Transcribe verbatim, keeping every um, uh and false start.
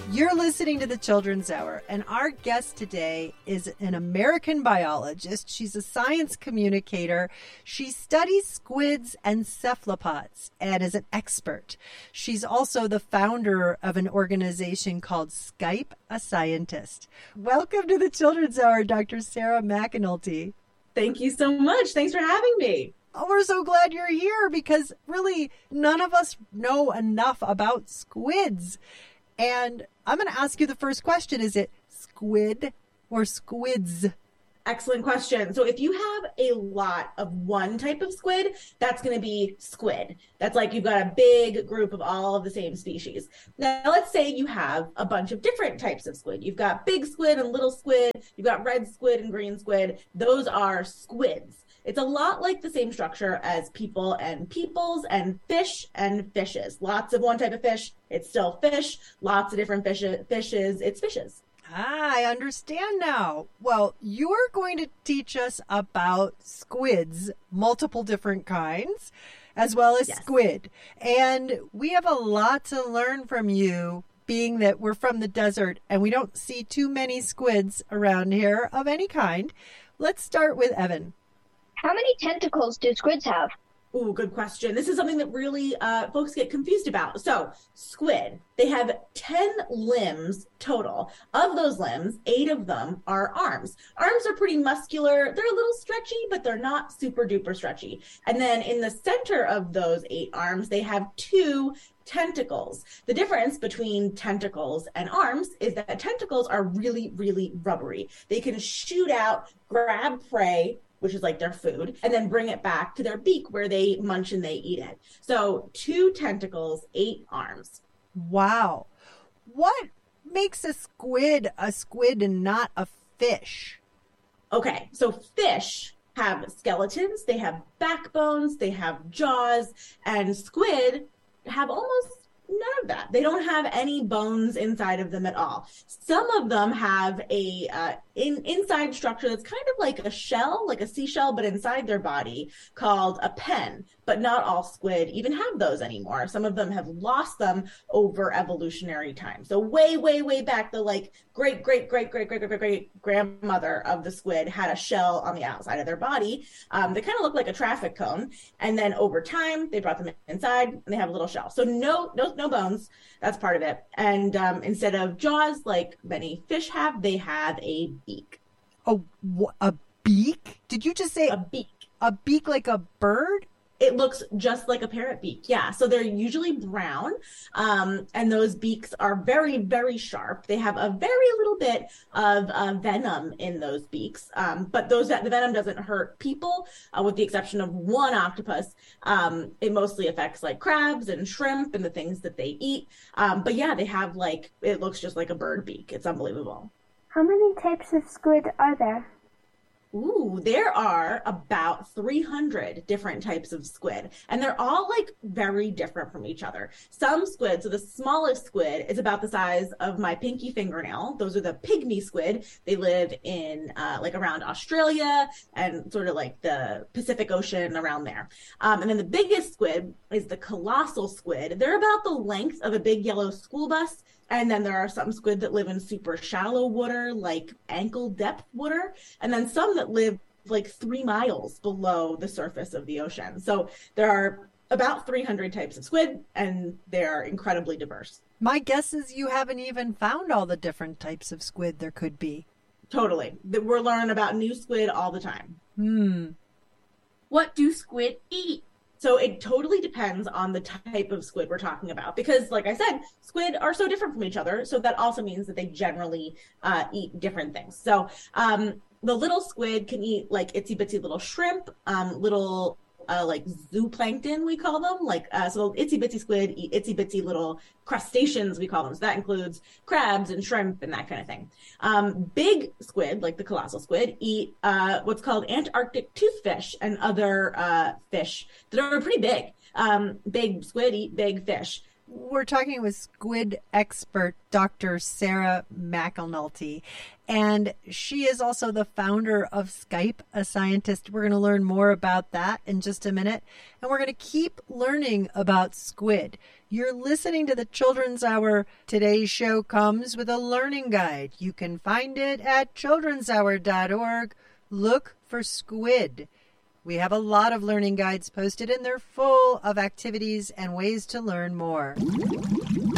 You're listening to the Children's Hour, and our guest today is an American biologist. She's a science communicator. She studies squids and cephalopods and is an expert. She's also the founder of an organization called Skype a Scientist. Welcome to the Children's Hour, Doctor Sarah McAnulty. Thank you so much. Thanks for having me. Oh, we're so glad you're here because really none of us know enough about squids. And I'm going to ask you the first question. Is it squid or squids? Excellent question. So if you have a lot of one type of squid, that's going to be squid. That's like you've got a big group of all of the same species. Now, let's say you have a bunch of different types of squid. You've got big squid and little squid. You've got red squid and green squid. Those are squids. It's a lot like the same structure as people and peoples and fish and fishes. Lots of one type of fish, it's still fish. Lots of different fish, fishes, it's fishes. Ah, I understand now. Well, you're going to teach us about squids, multiple different kinds, as well as yes. squid. And we have a lot to learn from you, being that we're from the desert and we don't see too many squids around here of any kind. Let's start with Evan. How many tentacles do squids have? Ooh, good question. This is something that really uh, folks get confused about. So squid, they have ten limbs total. Of those limbs, eight of them are arms. Arms are pretty muscular. They're a little stretchy, but they're not super duper stretchy. And then in the center of those eight arms, they have two tentacles. The difference between tentacles and arms is that tentacles are really, really rubbery. They can shoot out, grab prey, which is like their food, and then bring it back to their beak where they munch and they eat it. So two tentacles, eight arms. Wow. What makes a squid a squid and not a fish? Okay, so fish have skeletons, they have backbones, they have jaws, and squid have almost none of that. They don't have any bones inside of them at all. Some of them have a uh, in, inside structure that's kind of like a shell, like a seashell, but inside their body called a pen. But not all squid even have those anymore. Some of them have lost them over evolutionary time. So way, way, way back, the like great, great, great, great, great, great, great, great grandmother of the squid had a shell on the outside of their body. Um, they kind of look like a traffic cone. And then over time, they brought them inside and they have a little shell. So no, no, no bones. That's part of it. And um, instead of jaws, like many fish have, they have a beak. Oh, wh- a beak? Did you just say a beak? A beak like a bird? It looks just like a parrot beak. Yeah. So they're usually brown. Um, and those beaks are very, very sharp. They have a very little bit of uh, venom in those beaks. Um, but those the venom doesn't hurt people, uh, with the exception of one octopus. Um, it mostly affects like crabs and shrimp and the things that they eat. Um, but yeah, they have like, it looks just like a bird beak. It's unbelievable. How many types of squid are there? Ooh, there are about three hundred different types of squid, and they're all like very different from each other. Some squid, so the smallest squid is about the size of my pinky fingernail. Those are the pygmy squid. They live in uh, like around Australia and sort of like the Pacific Ocean around there. Um, and then the biggest squid is the colossal squid. They're about the length of a big yellow school bus. And then there are some squid that live in super shallow water, like ankle depth water. And then some that live like three miles below the surface of the ocean. So there are about three hundred types of squid, and they're incredibly diverse. My guess is you haven't even found all the different types of squid there could be. Totally. We're learning about new squid all the time. Hmm. What do squid eat? So it totally depends on the type of squid we're talking about, because like I said, squid are so different from each other. So that also means that they generally uh, eat different things. So um, the little squid can eat like itsy bitsy little shrimp, um, little uh, like zooplankton, we call them. Like, uh, so itsy bitsy squid eat itsy bitsy little crustaceans, we call them. So that includes crabs and shrimp and that kind of thing. Um, big squid, like the colossal squid, eat uh, what's called Antarctic toothfish and other uh, fish that are pretty big. Um, big squid eat big fish. We're talking with squid expert Doctor Sarah McAnulty, and she is also the founder of Skype, a scientist. We're going to learn more about that in just a minute, and we're going to keep learning about squid. You're listening to the Children's Hour. Today's show comes with a learning guide. You can find it at children's hour dot org. Look for squid. We have a lot of learning guides posted, and they're full of activities and ways to learn more.